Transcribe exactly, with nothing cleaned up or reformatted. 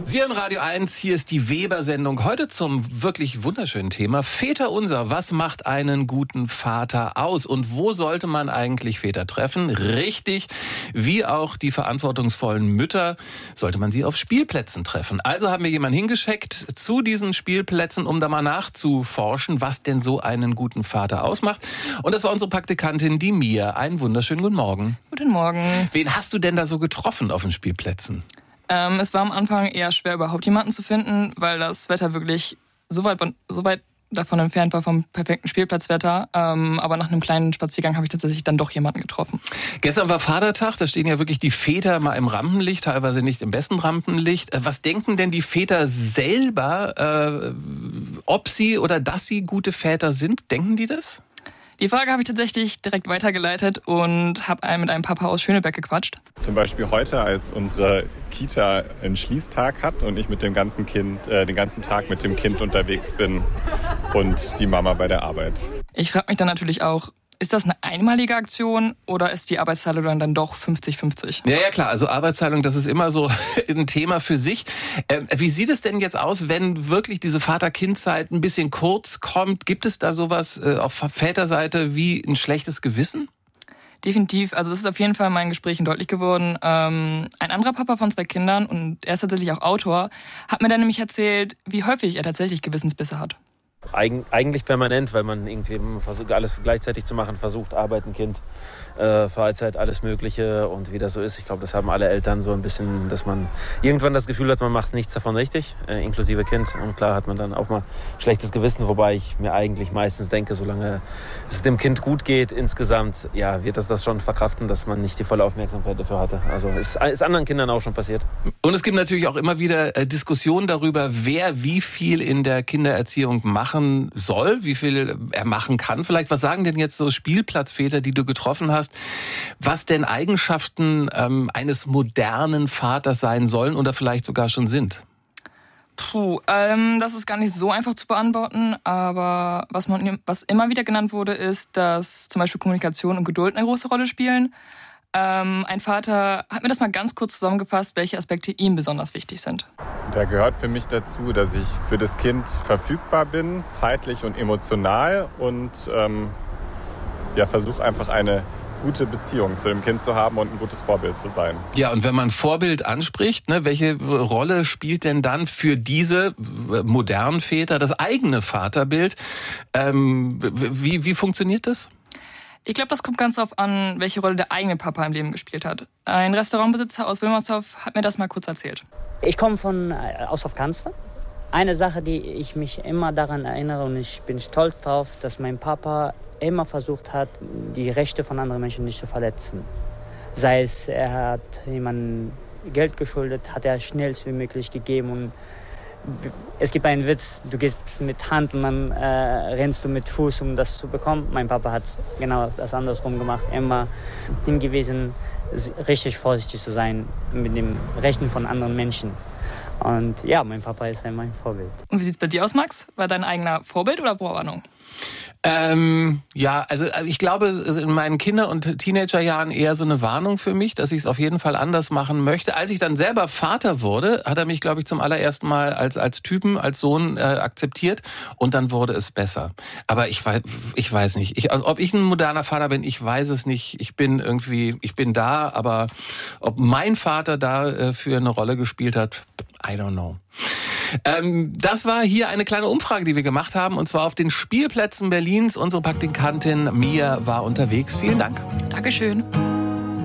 Sie hören Radio eins, hier ist die Weber-Sendung. Heute zum wirklich wunderschönen Thema Väterunser. Was macht einen guten Vater aus? Und wo sollte man eigentlich Väter treffen? Richtig, wie auch die verantwortungsvollen Mütter, sollte man sie auf Spielplätzen treffen. Also haben wir jemanden hingeschickt zu diesen Spielplätzen, um da mal nachzuforschen, was denn so einen guten Vater ausmacht. Und das war unsere Praktikantin, die Mia. Einen wunderschönen guten Morgen. Guten Morgen. Wen hast du denn da so getroffen auf den Spielplätzen? Ähm, es war am Anfang eher schwer, überhaupt jemanden zu finden, weil das Wetter wirklich so weit, so weit davon entfernt war vom perfekten Spielplatzwetter. Ähm, aber nach einem kleinen Spaziergang habe ich tatsächlich dann doch jemanden getroffen. Gestern war Vatertag, da stehen ja wirklich die Väter mal im Rampenlicht, teilweise nicht im besten Rampenlicht. Was denken denn die Väter selber, äh, ob sie oder dass sie gute Väter sind? Denken die das? Die Frage habe ich tatsächlich direkt weitergeleitet und habe mit einem Papa aus Schöneberg gequatscht. Zum Beispiel heute, als unsere Kita einen Schließtag hat und ich mit dem ganzen Kind, äh, den ganzen Tag mit dem Kind unterwegs bin und die Mama bei der Arbeit. Ich frage mich dann natürlich auch, ist das eine einmalige Aktion oder ist die Arbeitsteilung dann, dann doch fünfzig fünfzig? Ja, ja, klar. Also Arbeitsteilung, das ist immer so ein Thema für sich. Ähm, wie sieht es denn jetzt aus, wenn wirklich diese Vater-Kind-Zeit ein bisschen kurz kommt? Gibt es da sowas äh, auf Väterseite wie ein schlechtes Gewissen? Definitiv. Also das ist auf jeden Fall in meinen Gesprächen deutlich geworden. Ähm, ein anderer Papa von zwei Kindern, und er ist tatsächlich auch Autor, hat mir dann nämlich erzählt, wie häufig er tatsächlich Gewissensbisse hat. Eig- eigentlich permanent, weil man irgendwie versucht, alles gleichzeitig zu machen, versucht, Arbeiten, Kind, äh, Freizeit, alles Mögliche und wie das so ist. Ich glaube, das haben alle Eltern so ein bisschen, dass man irgendwann das Gefühl hat, man macht nichts davon richtig, äh, inklusive Kind. Und klar hat man dann auch mal schlechtes Gewissen, wobei ich mir eigentlich meistens denke, solange es dem Kind gut geht, insgesamt, ja, wird das das schon verkraften, dass man nicht die volle Aufmerksamkeit dafür hatte. Also ist, ist anderen Kindern auch schon passiert. Und es gibt natürlich auch immer wieder äh, Diskussionen darüber, wer wie viel in der Kindererziehung machen soll, wie viel er machen kann. Vielleicht, was sagen denn jetzt so Spielplatzväter, die du getroffen hast, was denn Eigenschaften ähm, eines modernen Vaters sein sollen oder vielleicht sogar schon sind? Puh, ähm, das ist gar nicht so einfach zu beantworten, aber was, man, was immer wieder genannt wurde, ist, dass zum Beispiel Kommunikation und Geduld eine große Rolle spielen. Ähm, ein Vater hat mir das mal ganz kurz zusammengefasst, welche Aspekte ihm besonders wichtig sind. Da gehört für mich dazu, dass ich für das Kind verfügbar bin, zeitlich und emotional und ähm, ja, versuche einfach eine gute Beziehung zu dem Kind zu haben und ein gutes Vorbild zu sein. Ja, und wenn man Vorbild anspricht, ne, welche Rolle spielt denn dann für diese modernen Väter das eigene Vaterbild? Ähm, wie, wie funktioniert das? Ich glaube, das kommt ganz darauf an, welche Rolle der eigene Papa im Leben gespielt hat. Ein Restaurantbesitzer aus Wilmersdorf hat mir das mal kurz erzählt. Ich komme von aus auf Kanzler. Eine Sache, die ich mich immer daran erinnere und ich bin stolz drauf, dass mein Papa immer versucht hat, die Rechte von anderen Menschen nicht zu verletzen. Sei es, er hat jemandem Geld geschuldet, hat er schnellst wie möglich gegeben. Und es gibt einen Witz, du gehst mit Hand und dann äh, rennst du mit Fuß, um das zu bekommen. Mein Papa hat genau das andersrum gemacht, immer hingewiesen, richtig vorsichtig zu sein mit den Rechten von anderen Menschen. Und ja, mein Papa ist mein Vorbild. Und wie sieht's bei dir aus, Max? War dein eigener Vorbild oder Vorwarnung? Ähm, ja, also ich glaube, in meinen Kinder- und Teenagerjahren eher so eine Warnung für mich, dass ich es auf jeden Fall anders machen möchte. Als ich dann selber Vater wurde, hat er mich, glaube ich, zum allerersten Mal als als Typen, als Sohn äh, akzeptiert und dann wurde es besser. Aber ich weiß, ich weiß nicht, ich, ob ich ein moderner Vater bin, ich weiß es nicht. Ich bin irgendwie, ich bin da, aber ob mein Vater da äh, für eine Rolle gespielt hat, I don't know. Ähm, das war hier eine kleine Umfrage, die wir gemacht haben, und zwar auf den Spielplätzen Berlins. Unsere Praktikantin Mia war unterwegs. Vielen Dank. Dankeschön.